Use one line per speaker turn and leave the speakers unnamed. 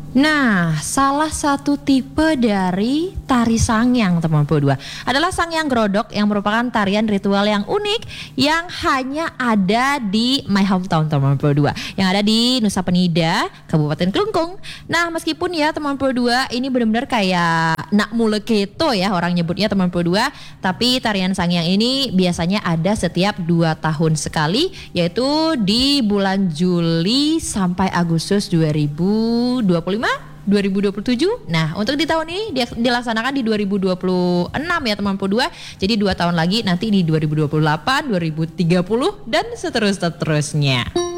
Nah, salah satu tipe dari tari sangyang teman berdua adalah sangyang grodok yang merupakan tarian ritual yang unik yang hanya ada di my hometown teman berdua yang ada di Nusa Penida, Kabupaten Klungkung. Nah, meskipun ya teman berdua ini benar-benar kayak nak muleketo ya orang nyebutnya teman berdua, tapi tarian sangyang ini biasanya ada setiap 2 tahun sekali, yaitu di bulan Juli sampai Agustus 2027. Nah, untuk di tahun ini dilaksanakan di 2026 ya teman Po 2. Jadi 2 tahun lagi nanti di 2028, 2030 dan seterusnya.